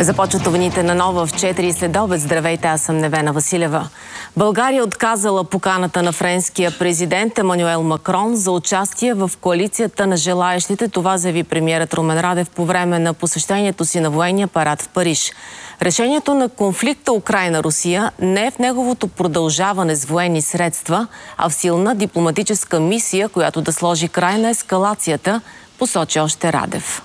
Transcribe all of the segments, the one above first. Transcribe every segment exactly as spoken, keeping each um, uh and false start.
Започват новините на нова в четири следобед. Здравейте, аз съм Невена Василева. България отказала поканата на френския президент Емануел Макрон за участие в коалицията на желаещите. Това заяви премиерът Румен Радев по време на посещението си на военния парад в Париж. Решението на конфликта Украйна-Русия не е в неговото продължаване с военни средства, а в силна дипломатическа мисия, която да сложи край на ескалацията, посочи още Радев.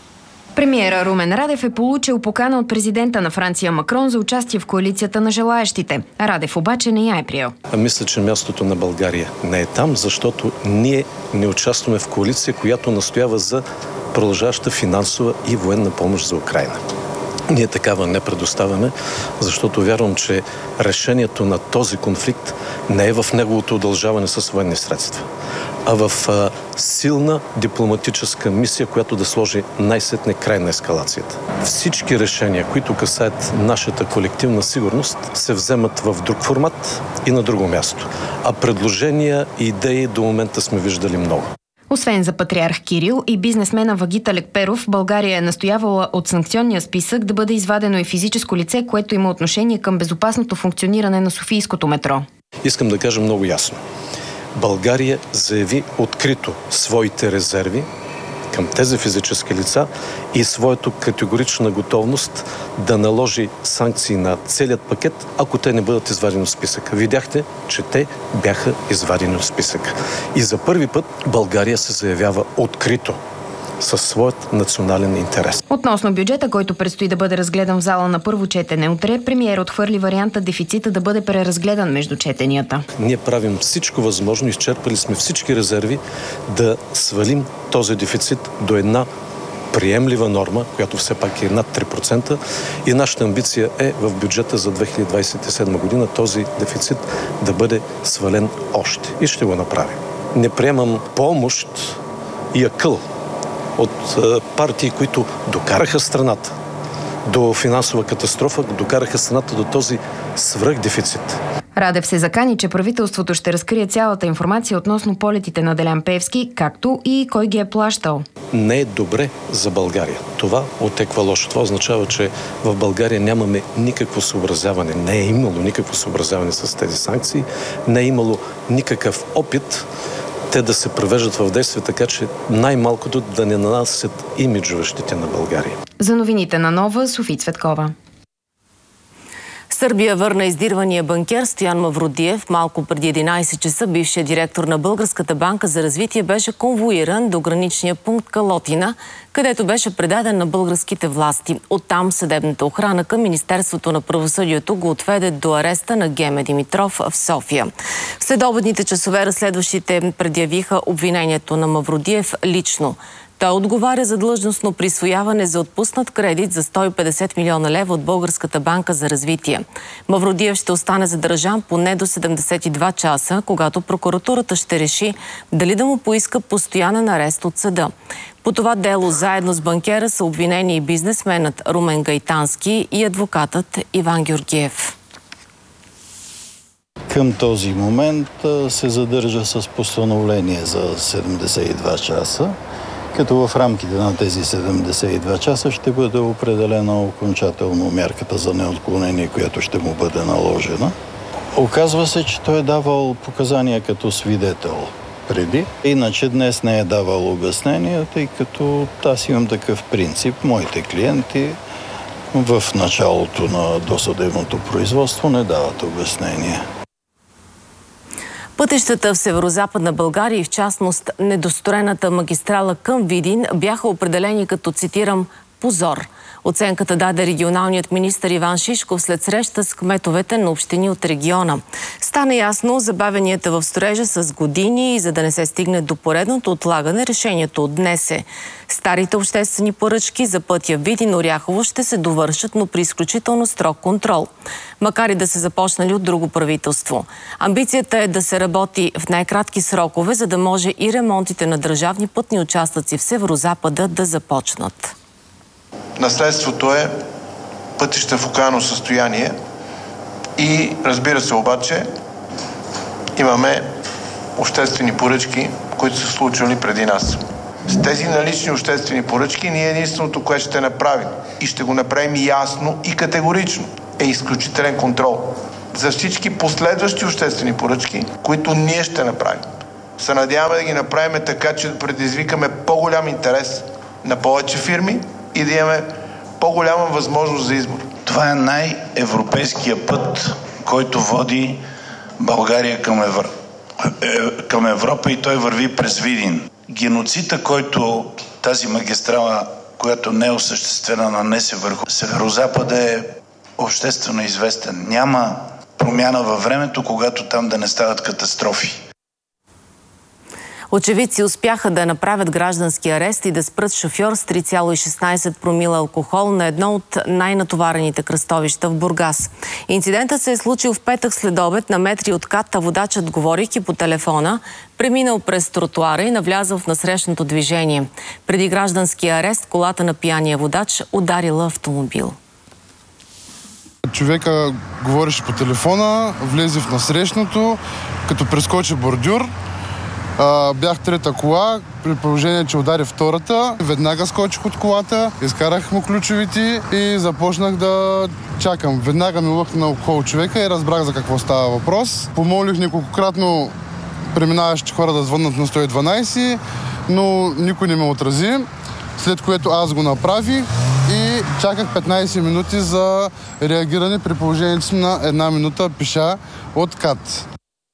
Премиера Румен Радев е получил покана от президента на Франция Макрон за участие в коалицията на желаещите. Радев обаче не я е приел. Мисля, че мястото на България не е там, защото ние не участваме в коалиция, която настоява за продължаваща финансова и военна помощ за Украйна. Ние такава не предоставяме, защото вярвам, че решението на този конфликт не е в неговото удължаване с военни средства, а в а, силна дипломатическа мисия, която да сложи най-сетне край на ескалацията. Всички решения, които касаят нашата колективна сигурност, се вземат в друг формат и на друго място. А предложения и идеи до момента сме виждали много. Освен за патриарх Кирил и бизнесмена Вагита Лекперов, България е настоявала от санкционния списък да бъде извадено и физическо лице, което има отношение към безопасното функциониране на Софийското метро. Искам да кажа много ясно. България заяви открито своите резерви към тези физически лица и своето категорична готовност да наложи санкции на целият пакет, ако те не бъдат извадени от списъка. Видяхте, че те бяха извадени от списъка. И за първи път България се заявява открито със своят национален интерес. Относно бюджета, който предстои да бъде разгледан в зала на първо четене утре, премиер отхвърли варианта дефицита да бъде преразгледан между четенията. Ние правим всичко възможно, изчерпали сме всички резерви да свалим този дефицит до една приемлива норма, която все пак е над три процента, и нашата амбиция е в бюджета за две хиляди двадесет и седма година този дефицит да бъде свален още. И ще го направим. Не приемам помощ и акъл от партии, които докараха страната до финансова катастрофа, докараха страната до този свръхдефицит. Радев се закани, че правителството ще разкрие цялата информация относно полетите на Делян Пеевски, както и кой ги е плащал. Не е добре за България. Това отеква лошо. Това означава, че в България нямаме никакво съобразяване. Не е имало никакво съобразяване с тези санкции. Не е имало никакъв опит те да се превеждат в действие, така че най-малкото да не нанасят имиджове щети на България. За новините на Нова, София Цветкова. Сърбия върна издирвания банкер Стоян Мавродиев. Малко преди единадесет часа бившият директор на Българската банка за развитие беше конвоиран до граничния пункт Калотина, където беше предаден на българските власти. Оттам съдебната охрана към Министерството на правосъдието го отведе до ареста на Геме Димитров в София. В следобедните часове разследващите предявиха обвинението на Мавродиев лично. Той отговаря за длъжностно присвояване за отпуснат кредит за сто и петдесет милиона лева от Българската банка за развитие. Мавродиев ще остане задържан поне до седемдесет и два часа, когато прокуратурата ще реши дали да му поиска постоянен арест от съда. По това дело заедно с банкера са обвинени и бизнесменът Румен Гайтански и адвокатът Иван Георгиев. Към този момент се задържа с постановление за седемдесет и два часа. Като в рамките на тези седемдесет и два часа ще бъде определена окончателно мярката за неотклонение, която ще му бъде наложена. Оказва се, че той е давал показания като свидетел преди. Иначе днес не е давал обяснения, тъй като аз имам такъв принцип. Моите клиенти в началото на досъдебното производство не дават обяснения. Пътищата в северозападна България и в частност недостроената магистрала към Видин бяха определени като, цитирам, позор. Оценката даде регионалният министър Иван Шишков след среща с кметовете на общини от региона. Стана ясно, забавенията в строежа с години и за да не се стигне до поредното отлагане, решението от днес е. Старите обществени поръчки за пътя Видин-Оряхово ще се довършат, но при изключително строг контрол. Макар и да се започнали от друго правителство. Амбицията е да се работи в най-кратки срокове, за да може и ремонтите на държавни пътни участъци в северозапада да започнат. Наследството е пътища в окаяно състояние и, разбира се, обаче имаме обществени поръчки, които са случвали преди нас. С тези налични обществени поръчки ние единственото, което ще направим и ще го направим ясно и категорично, е изключителен контрол за всички последващи обществени поръчки, които ние ще направим. Се надяваме да ги направим така, че да предизвикаме по-голям интерес на повече фирми и да имаме по-голяма възможност за избор. Това е най-европейския път, който води България към, Евро... към Европа и той върви през Видин. Геноцида, който тази магистрала, която не е осъществена, нанесе върху Северозапада, е обществено известен. Няма промяна във времето, когато там да не стават катастрофи. Очевидци успяха да направят граждански арест и да спрат шофьор с три цяло и шестнадесет промила алкохол на едно от най-натоварените кръстовища в Бургас. Инцидентът се е случил в петък след обед на метри от кат, а водачът, говорейки по телефона, преминал през тротуара и навлязъл в насрещното движение. Преди гражданския арест колата на пияния водач ударила автомобил. Човека говореше по телефона, влезе в насрещното, като прескочи бордюр. Uh, бях трета кола, при положение, че удари втората. Веднага скочих от колата, изкарах му ключовите и започнах да чакам. Веднага ми лъхна около човека и разбрах за какво става въпрос. Помолих неколкократно преминаващи хора да звъннат на сто и дванадесет, но никой не ме отрази, след което аз го направих и чаках петнадесет минути за реагиране, при положението си на една минута пеша от КАТ.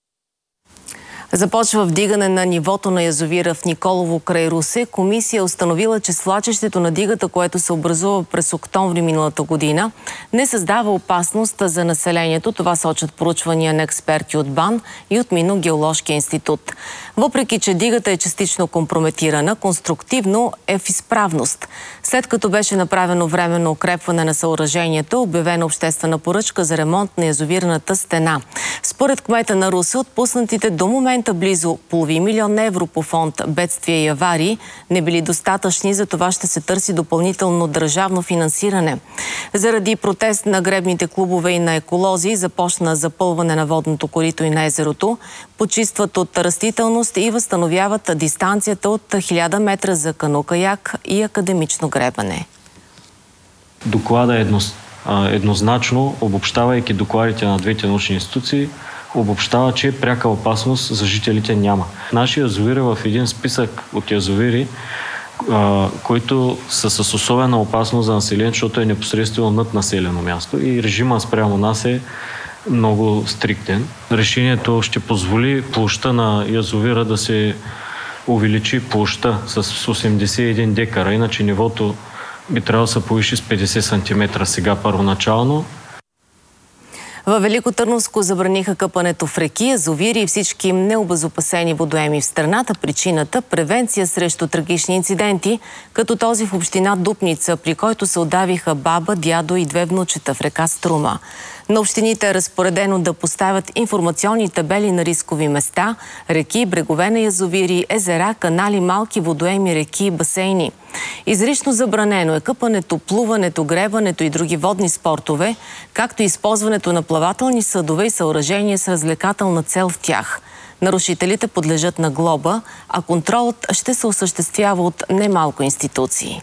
Започва вдигане на нивото на язовира в Николово край Русе. Комисия е установила, че свлачището на дигата, което се образува през октомври миналата година, не създава опасност за населението. Това сочат проучвания на експерти от БАН и от Минно-геоложкия институт. Въпреки че дигата е частично компрометирана, конструктивно е в изправност. След като беше направено временно укрепване на съоръжението, обявена обществена поръчка за ремонт на язовирната стена. Според кмета на Русе, отпуснатите до момента близо половин милион евро по фонд бедствия и аварии не били достатъчни, за това ще се търси допълнително държавно финансиране. Заради протест на гребните клубове и на еколози започна запълване на водното корито и на езерото, почистват от растителност и възстановяват дистанцията от хиляда метра за кано-каяк и академично гребане. Доклада е едно, еднозначно, обобщавайки докладите на двете научни институции, обобщава, че пряка опасност за жителите няма. Нашия язовир е в един списък от язовири, а, които са с особена опасност за населението, защото е непосредствено над населено място и режима спрямо нас е много стриктен. Решението ще позволи площта на язовира да се увеличи площта с осемдесет и един декара, иначе нивото би трябвало да се повиши с петдесет сантиметра сега първоначално. Във Великотърновско забраниха къпането в реки, язовири и всички необезопасени водоеми в страната. Причината – превенция срещу трагични инциденти, като този в община Дупница, при който се удавиха баба, дядо и две внучета в река Струма. На общините е разпоредено да поставят информационни табели на рискови места, реки, брегове на язовири, езера, канали, малки водоеми, реки и басейни. Изрично забранено е къпането, плуването, гребането и други водни спортове, както и използването на плавателни съдове и съоръжения с развлекателна цел в тях. Нарушителите подлежат на глоба, а контролът ще се осъществява от немалко институции.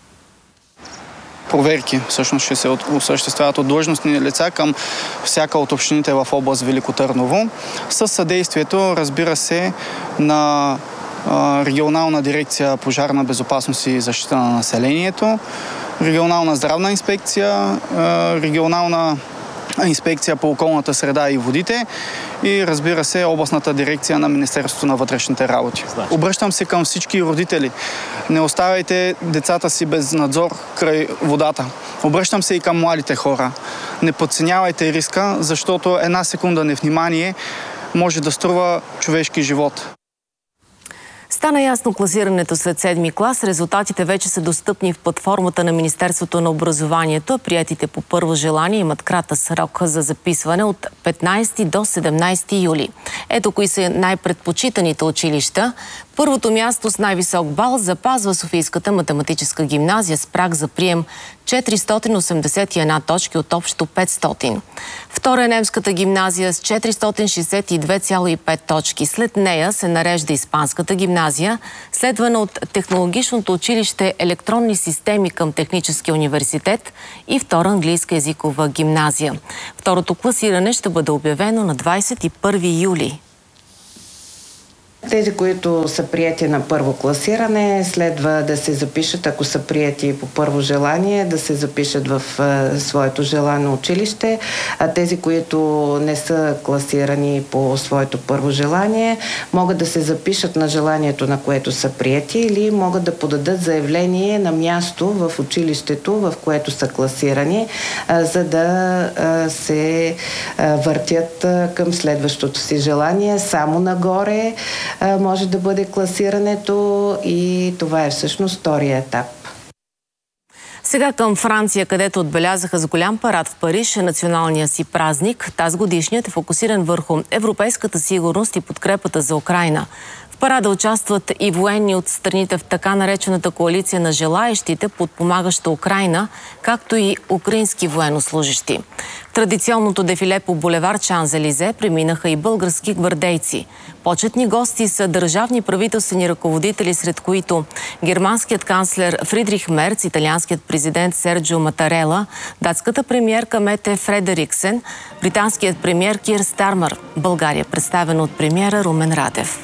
Проверки всъщност ще се осъществяват от длъжностни лица към всяка от общините в област Велико Търново, със съдействието, разбира се, на регионална дирекция пожарна безопасност и защита на населението, регионална здравна инспекция, регионална инспекция по околната среда и водите и, разбира се, областната дирекция на Министерството на вътрешните работи. Обръщам се към всички родители. Не оставяйте децата си без надзор край водата. Обръщам се и към младите хора. Не подценявайте риска, защото една секунда невнимание може да струва човешки живот. Стана ясно класирането след седми клас. Резултатите вече са достъпни в платформата на Министерството на образованието. Приятите по първо желание имат кратък срок за записване от петнадесети до седемнадесети юли. Ето кои са най-предпочитаните училища. Първото място с най-висок бал запазва Софийската математическа гимназия с праг за прием четиристотин осемдесет и една точки от общо петстотин. Втора е немската гимназия с четиристотин шестдесет и две цяло и пет точки. След нея се нарежда испанската гимназия, следвана от технологичното училище електронни системи към Техническия университет и втора английска езикова гимназия. Второто класиране ще бъде обявено на двадесет и първи юли. Тези, които са прияти на първо класиране, следва да се запишат, ако са прияти по първо желание, да се запишат в а, своето желано училище. А тези, които не са класирани по своето първо желание, могат да се запишат на желанието, на което са прияти, или могат да подадат заявление на място в училището, в което са класирани, а, за да а, се а, въртят а, към следващото си желание. Само нагоре може да бъде класирането и това е всъщност втория етап. Сега към Франция, където отбелязаха с голям парад в Париж националния си празник. Тази годишният е фокусиран върху европейската сигурност и подкрепата за Украйна. В парада участват и военни от страните в така наречената коалиция на желаещите, подпомагаща Украйна, както и украински военнослужещи. В традиционното дефиле по булевард Шанзелизе преминаха и български гвардейци. Почетни гости са държавни правителствени ръководители, сред които германският канцлер Фридрих Мерц, италианският президент Серджио Матарела, датската премиерка Мете Фредериксен, британският премиер Кир Стармър. България представена от премиера Румен Радев.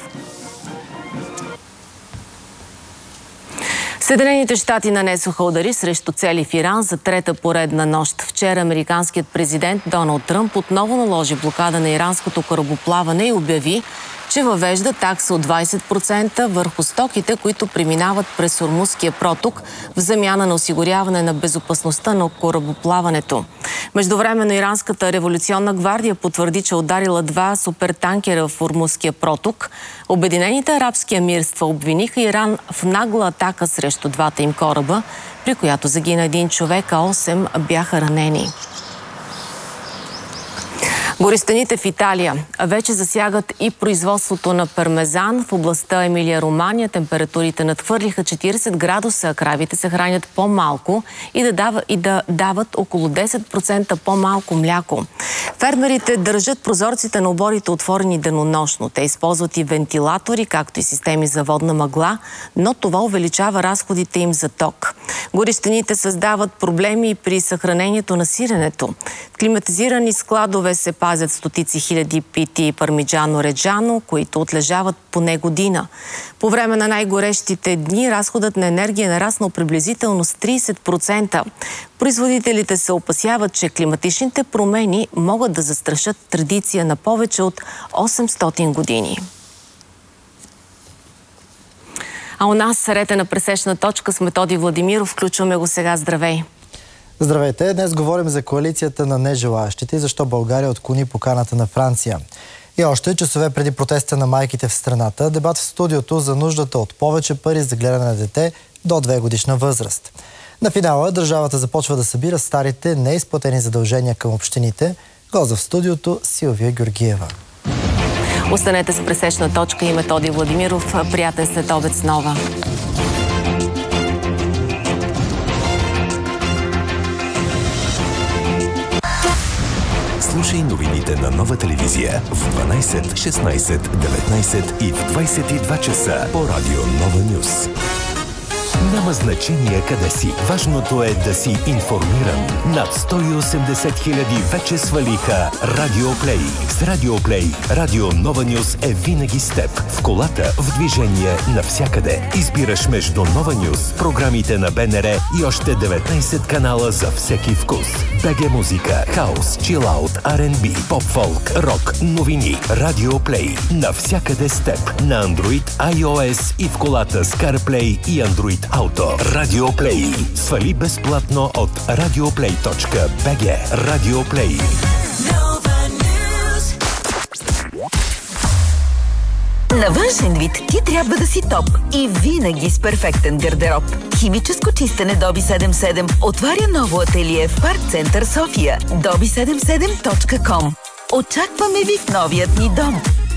Съединените щати нанесоха удари срещу цели в Иран за трета поредна нощ. Вчера американският президент Доналд Тръмп отново наложи блокада на иранското корабоплаване и обяви, че въвежда такса от двадесет процента върху стоките, които преминават през Ормузския проток в замяна на осигуряване на безопасността на корабоплаването. Междувременно иранската революционна гвардия потвърди, че ударила два супертанкера в Ормузския проток. Обединените арабски емирства обвиниха Иран в нагла атака срещу двата им кораба, при която загина един човек, а осем бяха ранени. Горещините в Италия вече засягат и производството на пармезан. В областта Емилия-Романия температурите надхвърлиха четиридесет градуса, а кравите се хранят по-малко и да, дава, и да дават около десет процента по-малко мляко. Фермерите държат прозорците на оборите отворени денонощно. Те използват и вентилатори, както и системи за водна мъгла, но това увеличава разходите им за ток. Горещините създават проблеми и при съхранението на сиренето. В климатизирани складове се пазят стотици хиляди пити пармиджано реджано, които отлежават поне година. По време на най-горещите дни разходът на енергия е нараснал приблизително с тридесет процента. Производителите се опасяват, че климатичните промени могат да застрашат традиция на повече от осемстотин години. А у нас сред на пресечна точка с Методи Владимиров. Включваме го сега. Здравей! Здравейте! Днес говорим за коалицията на нежелаящите и защо България отклони поканата на Франция. И още часове преди протеста на майките в страната, дебат в студиото за нуждата от повече пари за гледане на дете до две годишна възраст. На финала държавата започва да събира старите неизплатени задължения към общините. Гост в студиото Силвия Георгиева. Останете с пресечна точка и Методи Владимиров. Приятен следобед с нова. Слушай новините на Нова телевизия в дванадесет, шестнадесет, деветнадесет и в двадесет и два часа по радио Нова Нюс. Няма значение къде си. Важното е да си информиран. Над сто и осемдесет хиляди вече свалиха Радио Плей. С Радио Плей Радио Нова Нюс е винаги с теб. В колата, в движение, навсякъде. Избираш между Нова Нюс, програмите на БНР и още деветнадесет канала за всеки вкус. БГ музика, хаус, чилаут, Ар енд Би, поп-фолк, рок, новини. Радио Плей. Навсякъде с теб. На Android, iOS и в колата с CarPlay и Android Auto. Радио Плей. Свали безплатно от радиоплей точка би джи. Радио Плей. На външен вид ти трябва да си топ и винаги с перфектен гардероб. Химическо чистене Доби седемдесет и седем отваря ново ателие в Парк Център София. доби седемдесет и седем точка ком. Очакваме ви в новият ни дом.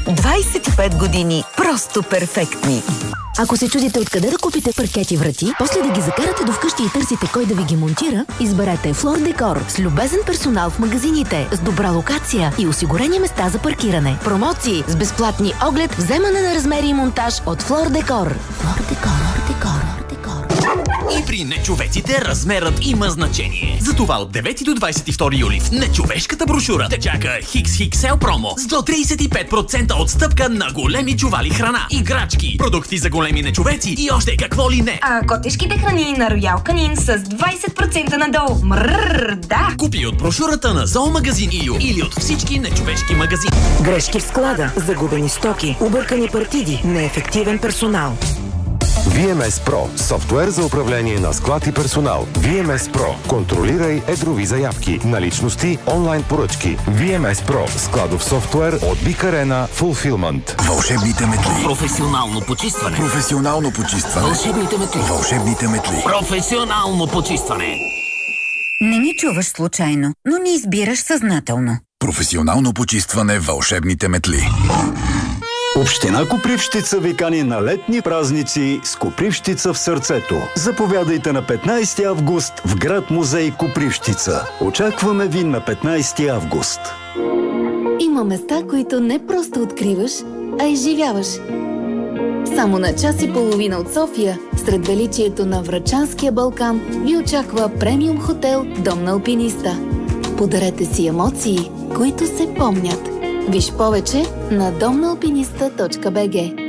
двайсет и пет години. Просто перфектни. Ако се чудите откъде да купите паркети врати, после да ги закарате до вкъщи и търсите кой да ви ги монтира, изберете Флор Декор с любезен персонал в магазините, с добра локация и осигурени места за паркиране. Промоции с безплатни оглед, вземане на размери и монтаж от Флор Декор. Флор Декор, Декор. И при нечовеците размерът има значение. Затова от девети до двайсет и втори юли в нечовешката брошура те чака Хикс Хиксел промо с до трийсет и пет процента отстъпка на големи чували храна, играчки, продукти за големи нечовеци и още какво ли не. А котешките храни на Роял Канин с двайсет процента надолу. Мрррр, да! Купи от брошурата на Зоомагазин ИЮ или от всички нечовешки магазини. Грешки в склада, загубени стоки, объркани партиди, неефективен персонал. ви ем ес Pro – софтуер за управление на склад и персонал. ви ем ес Pro – контролирай едрови заявки, наличности, онлайн поръчки. ви ем ес Pro – складов софтуер от Big Arena Fulfillment. Вълшебните метли. Професионално почистване. Професионално почистване. Вълшебните метли. Вълшебните метли. Професионално почистване. Не ни чуваш случайно, но ни избираш съзнателно. Професионално почистване. Вълшебните метли. Община Копривщица ви кани на летни празници с Копривщица в сърцето. Заповядайте на петнайсети август в град музей Копривщица. Очакваме ви на петнайсети август. Има места, които не просто откриваш, а изживяваш. Само на час и половина от София, сред величието на Врачанския Балкан, ви очаква премиум хотел Дом на алпиниста. Подарете си емоции, които се помнят. Виж повече на дом на алпиниста точка би джи.